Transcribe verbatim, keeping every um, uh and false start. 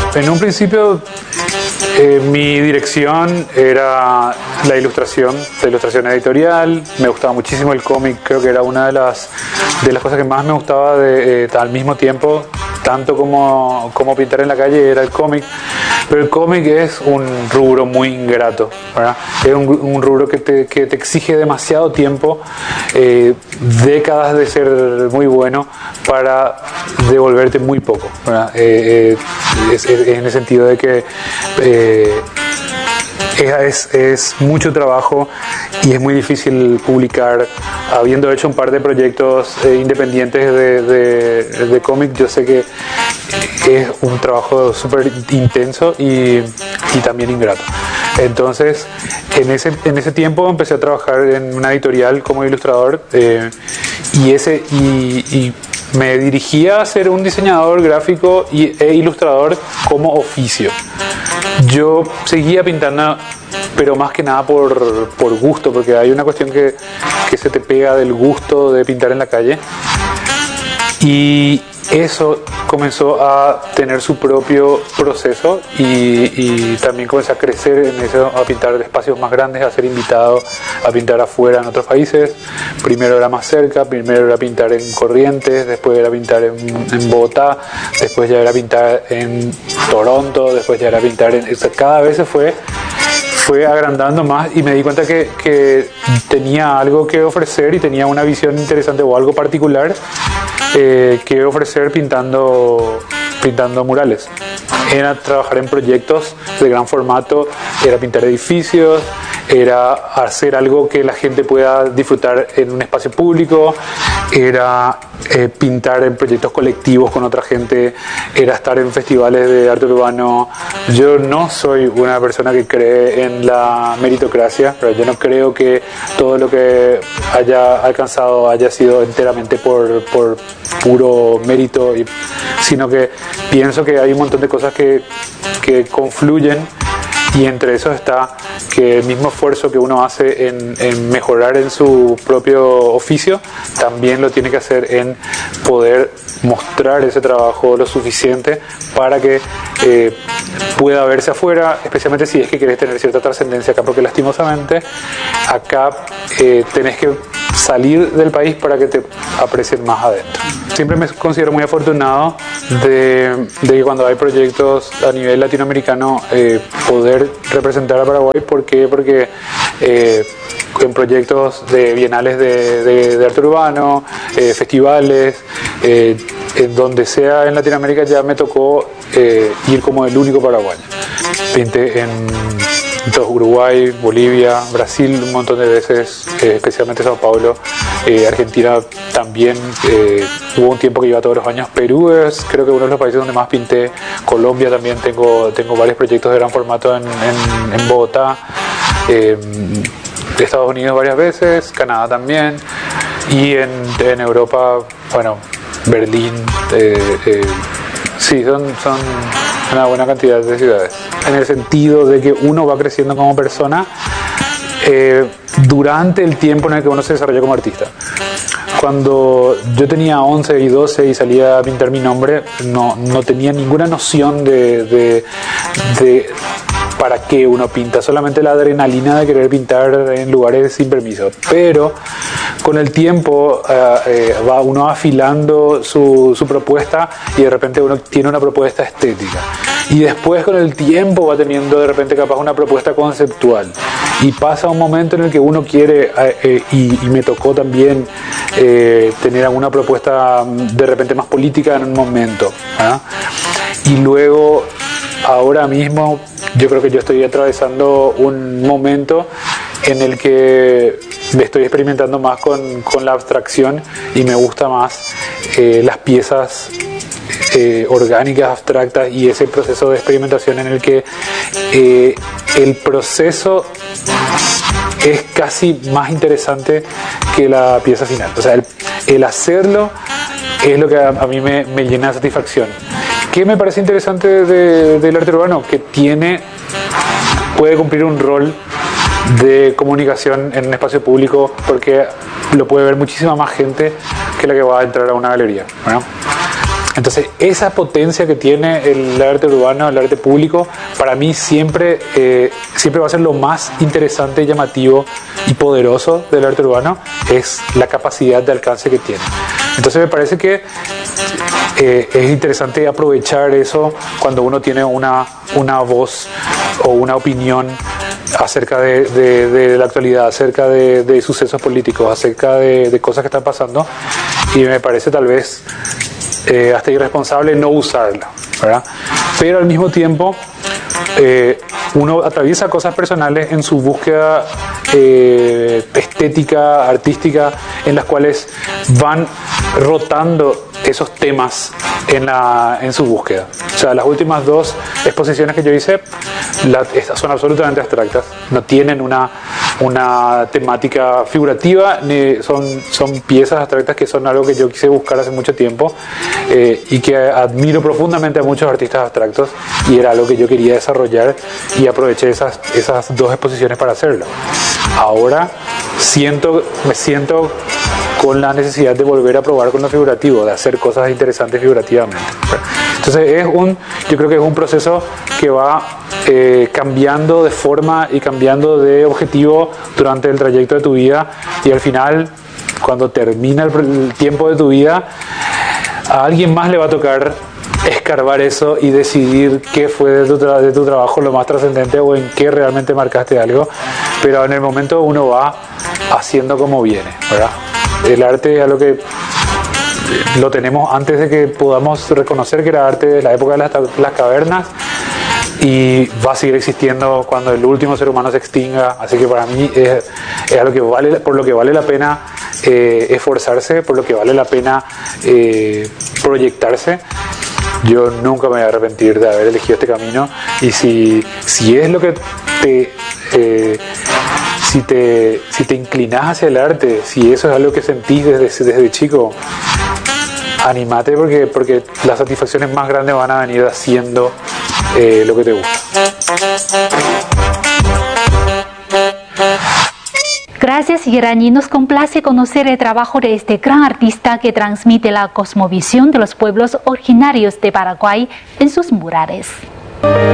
en un principio eh, mi dirección era la ilustración, la ilustración editorial. Me gustaba muchísimo el cómic, creo que era una de las, de las cosas que más me gustaba de, eh, al mismo tiempo, tanto como, como pintar en la calle, era el cómic. Pero el cómic es un rubro muy ingrato, ¿verdad? Es un, un rubro que te, que te exige demasiado tiempo, eh, décadas de ser muy bueno para devolverte muy poco, ¿verdad? Eh, eh, es, es en el sentido de que eh, Es, es mucho trabajo y es muy difícil publicar. Habiendo hecho un par de proyectos eh, independientes de, de, de cómic, yo sé que es un trabajo súper intenso y, y también ingrato. Entonces, en ese, en ese tiempo empecé a trabajar en una editorial como ilustrador eh, y, ese, y, y me dirigía a ser un diseñador gráfico y, e ilustrador como oficio. Yo seguía pintando, pero más que nada por, por gusto, porque hay una cuestión que, que se te pega del gusto de pintar en la calle. Y eso comenzó a tener su propio proceso y, y también comencé a crecer en eso, a pintar espacios más grandes, a ser invitado a pintar afuera en otros países. Primero era más cerca, primero era pintar en Corrientes, después era pintar en, en Bogotá, después ya era pintar en Toronto, después ya era pintar en... Cada vez se fue fue agrandando más y me di cuenta que, que tenía algo que ofrecer y tenía una visión interesante o algo particular eh, que ofrecer pintando, pintando murales. Era trabajar en proyectos de gran formato, era pintar edificios, era hacer algo que la gente pueda disfrutar en un espacio público, era eh, pintar en proyectos colectivos con otra gente, era estar en festivales de arte urbano. Yo no soy una persona que cree en la meritocracia, pero yo no creo que todo lo que haya alcanzado haya sido enteramente por, por puro mérito, y, sino que pienso que hay un montón de cosas que, que confluyen. Y entre eso está que el mismo esfuerzo que uno hace en, en mejorar en su propio oficio, también lo tiene que hacer en poder mostrar ese trabajo lo suficiente para que eh, pueda verse afuera, especialmente si es que querés tener cierta trascendencia acá, porque lastimosamente acá eh, tenés que salir del país para que te aprecien más adentro. Siempre me considero muy afortunado de, de que cuando hay proyectos a nivel latinoamericano eh, poder representar a Paraguay. ¿Por qué? Porque eh, en proyectos de bienales de, de, de arte urbano, eh, festivales, eh, en donde sea en Latinoamérica ya me tocó eh, ir como el único paraguayo. Pinté en entonces, Uruguay, Bolivia, Brasil un montón de veces, eh, especialmente Sao Paulo, eh, Argentina también, eh, hubo un tiempo que iba todos los años. Perú es creo que uno de los países donde más pinté. Colombia también, tengo, tengo varios proyectos de gran formato en, en, en Bogotá, eh, Estados Unidos varias veces, Canadá también, y en, en Europa, bueno, Berlín, eh, eh, sí, son, son una buena cantidad de ciudades, en el sentido de que uno va creciendo como persona eh, durante el tiempo en el que uno se desarrolla como artista. Cuando yo tenía once y doce y salía a pintar mi nombre, no, no tenía ninguna noción de, de, de para qué uno pinta, solamente la adrenalina de querer pintar en lugares sin permiso. Pero con el tiempo eh, eh, va uno afilando su, su propuesta y de repente uno tiene una propuesta estética. Y después con el tiempo va teniendo de repente capaz una propuesta conceptual. Y pasa un momento en el que uno quiere, eh, eh, y, y me tocó también eh, tener alguna propuesta de repente más política en un momento, ¿ah? Y luego, ahora mismo, yo creo que yo estoy atravesando un momento en el que me estoy experimentando más con, con la abstracción y me gusta más eh, las piezas eh, orgánicas, abstractas, y ese proceso de experimentación en el que eh, el proceso es casi más interesante que la pieza final. O sea, el, el hacerlo es lo que a, a mí me, me llena de satisfacción. ¿Qué me parece interesante de, del arte urbano? Que tiene, puede cumplir un rol de comunicación en un espacio público, porque lo puede ver muchísima más gente que la que va a entrar a una galería, ¿no? Entonces esa potencia que tiene el arte urbano, el arte público, para mí siempre, eh, siempre va a ser lo más interesante, llamativo y poderoso del arte urbano, es la capacidad de alcance que tiene. Entonces me parece que eh, es interesante aprovechar eso cuando uno tiene una, una voz o una opinión acerca de, de, de la actualidad, acerca de, de sucesos políticos, acerca de, de cosas que están pasando, y me parece tal vez eh, hasta irresponsable no usarla, ¿verdad? Pero al mismo tiempo eh, uno atraviesa cosas personales en su búsqueda eh, estética, artística, en las cuales van rotando esos temas en, la, en su búsqueda. O sea, las últimas dos exposiciones que yo hice la, son absolutamente abstractas, no tienen una, una temática figurativa, ni son, son piezas abstractas que son algo que yo quise buscar hace mucho tiempo eh, y que admiro profundamente a muchos artistas abstractos, y era algo que yo quería desarrollar y aproveché esas, esas dos exposiciones para hacerlo. Ahora siento, me siento con la necesidad de volver a probar con lo figurativo, de hacer cosas interesantes figurativamente. Entonces es un, yo creo que es un proceso que va eh, cambiando de forma y cambiando de objetivo durante el trayecto de tu vida, y al final, cuando termina el, el tiempo de tu vida, a alguien más le va a tocar escarbar eso y decidir qué fue de tu, tra- de tu trabajo lo más trascendente, o en qué realmente marcaste algo. Pero en el momento uno va haciendo como viene, ¿verdad? El arte es algo que lo tenemos antes de que podamos reconocer que era arte de la época de las, las cavernas, y va a seguir existiendo cuando el último ser humano se extinga. Así que para mí es, es algo que vale, por lo que vale la pena eh, esforzarse, por lo que vale la pena eh, proyectarse. Yo nunca me voy a arrepentir de haber elegido este camino, y si, si es lo que te... Eh, Si te, si te inclinas hacia el arte, si eso es algo que sentís desde, desde chico, anímate, porque, porque las satisfacciones más grandes van a venir haciendo eh, lo que te gusta. Gracias, Guiraní. Nos complace conocer el trabajo de este gran artista que transmite la cosmovisión de los pueblos originarios de Paraguay en sus murales.